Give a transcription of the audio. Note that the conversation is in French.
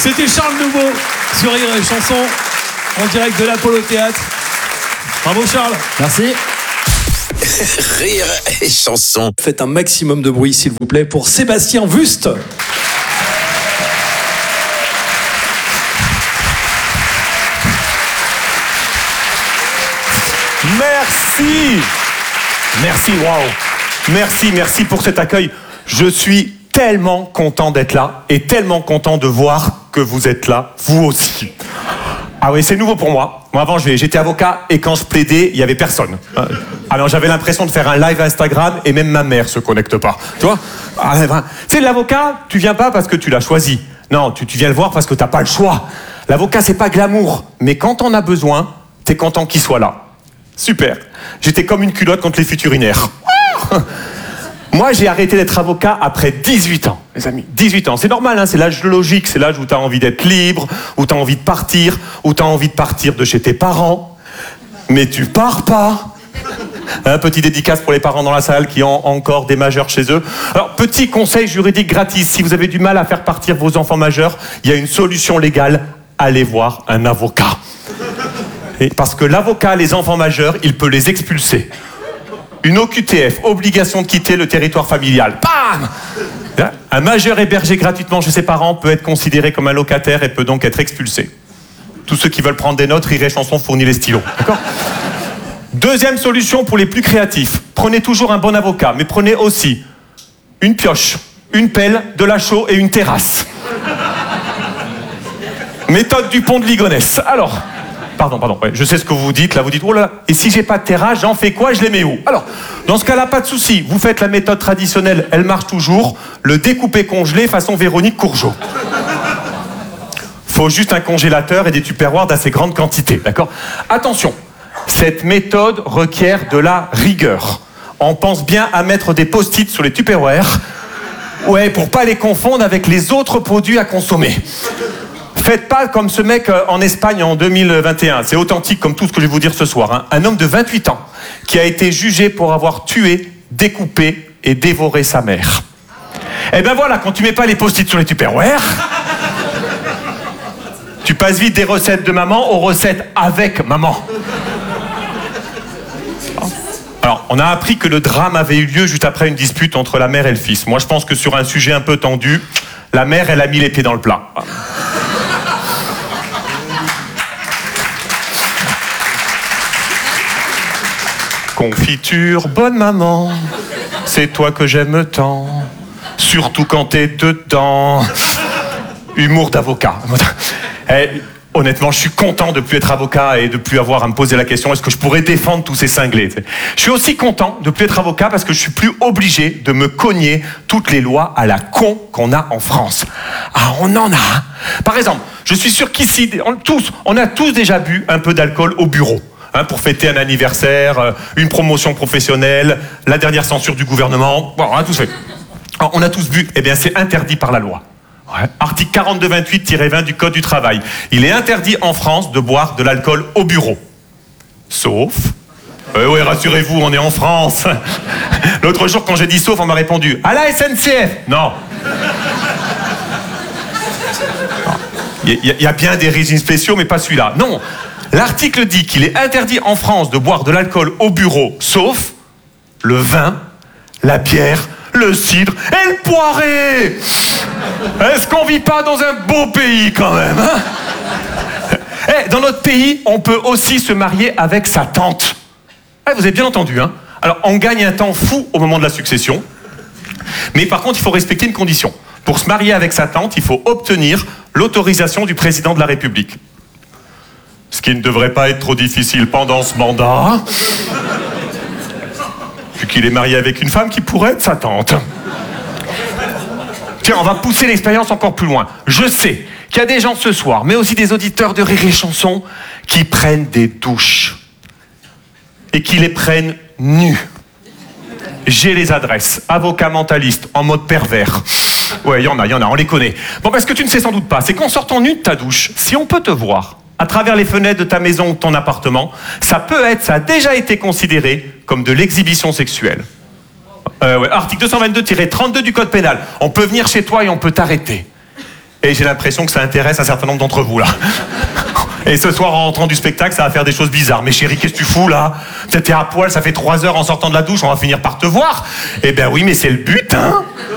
C'était Charles Nouveau sur Rire et Chanson en direct de l'Apollo Théâtre. Bravo Charles. Merci. Rire et Chanson. Faites un maximum de bruit s'il vous plaît pour Sébastien Wüst. Merci, waouh. Merci pour cet accueil. Je suis tellement content d'être là et tellement content de voir que vous êtes là, vous aussi. Ah oui, c'est nouveau pour moi. Moi avant, j'étais avocat et quand je plaidais, il n'y avait personne. Alors j'avais l'impression de faire un live Instagram et même ma mère se connecte pas. Tu vois ? Tu sais, l'avocat, tu viens pas parce que tu l'as choisi. Non, tu viens le voir parce que t'as pas le choix. L'avocat, c'est pas glamour. Mais quand on a besoin, t'es content qu'il soit là. Super. J'étais comme une culotte contre les futurinaires. Moi, j'ai arrêté d'être avocat après 18 ans, les amis. 18 ans. C'est normal, hein, c'est l'âge logique. C'est l'âge où tu as envie d'être libre, où tu as envie de partir, où tu as envie de partir de chez tes parents. Mais tu pars pas. Un petit dédicace pour les parents dans la salle qui ont encore des majeurs chez eux. Alors, petit conseil juridique gratis. Si vous avez du mal à faire partir vos enfants majeurs, il y a une solution légale. Allez voir un avocat. Parce que l'avocat, les enfants majeurs, il peut les expulser. Une OQTF, obligation de quitter le territoire familial. Bam ! Un majeur hébergé gratuitement chez ses parents peut être considéré comme un locataire et peut donc être expulsé. Tous ceux qui veulent prendre des notes, Rire et Chanson fournit les stylos. D'accord ? Deuxième solution pour les plus créatifs. Prenez toujours un bon avocat, mais prenez aussi une pioche, une pelle, de la chaux et une terrasse. Méthode du pont de Ligonnès. Alors... Pardon, ouais, je sais ce que vous dites, là vous dites, oh là, et si j'ai pas de terrasse, j'en fais quoi, je les mets où? Alors, dans ce cas-là, pas de souci, vous faites la méthode traditionnelle, elle marche toujours, le découpé congelé façon Véronique Courgeot. Faut juste un congélateur et des tupperwares d'assez grande quantité, d'accord? Attention, cette méthode requiert de la rigueur. On pense bien à mettre des post-it sur les tupperwares, ouais, pour pas les confondre avec les autres produits à consommer. Faites pas comme ce mec en Espagne en 2021. C'est authentique comme tout ce que je vais vous dire ce soir. Hein. Un homme de 28 ans qui a été jugé pour avoir tué, découpé et dévoré sa mère. Et ben voilà, quand tu mets pas les post-it sur les tupperwares, tu passes vite des recettes de maman aux recettes avec maman. Alors, on a appris que le drame avait eu lieu juste après une dispute entre la mère et le fils. Moi, je pense que sur un sujet un peu tendu, la mère, elle a mis les pieds dans le plat. Confiture, bonne maman, c'est toi que j'aime tant, surtout quand t'es dedans. Humour d'avocat. Honnêtement, je suis content de plus être avocat et de plus avoir à me poser la question est-ce que je pourrais défendre tous ces cinglés. Je suis aussi content de plus être avocat parce que je suis plus obligé de me cogner toutes les lois à la con qu'on a en France. Ah, on en a. Hein. Par exemple, je suis sûr qu'ici, on a tous déjà bu un peu d'alcool au bureau. Hein, pour fêter un anniversaire, une promotion professionnelle, la dernière censure du gouvernement. Bon, on a tous fait. Alors, on a tous bu. Eh bien, c'est interdit par la loi. Ouais. Article 4228-20 du Code du travail. Il est interdit en France de boire de l'alcool au bureau. Sauf... oui, rassurez-vous, on est en France. L'autre jour, quand j'ai dit sauf, on m'a répondu « À la SNCF !» Non. Il y a bien des régimes spéciaux, mais pas celui-là. Non. L'article dit qu'il est interdit en France de boire de l'alcool au bureau, sauf le vin, la bière, le cidre et le poiré. Est-ce qu'on vit pas dans un beau pays quand même, hein? Dans notre pays, on peut aussi se marier avec sa tante. Vous avez bien entendu, hein? Alors, on gagne un temps fou au moment de la succession, mais par contre, il faut respecter une condition. Pour se marier avec sa tante, il faut obtenir l'autorisation du président de la République. Ce qui ne devrait pas être trop difficile pendant ce mandat, vu qu'il est marié avec une femme qui pourrait être sa tante. Tiens, on va pousser l'expérience encore plus loin. Je sais qu'il y a des gens ce soir, mais aussi des auditeurs de Rire et Chanson, qui prennent des douches. Et qui les prennent nus. J'ai les adresses. Avocat mentaliste, en mode pervers. Ouais, il y en a, on les connaît. Bon, parce que tu ne sais sans doute pas, c'est qu'en sortant nu de ta douche, si on peut te voir à travers les fenêtres de ta maison ou de ton appartement, ça a déjà été considéré comme de l'exhibition sexuelle. Ouais, article 222-32 du Code pénal. On peut venir chez toi et on peut t'arrêter. Et j'ai l'impression que ça intéresse un certain nombre d'entre vous, là. Et ce soir, en rentrant du spectacle, ça va faire des choses bizarres. Mais chérie, qu'est-ce que tu fous, là? T'es à poil, ça fait 3 heures en sortant de la douche, on va finir par te voir. Eh ben oui, mais c'est le but, hein.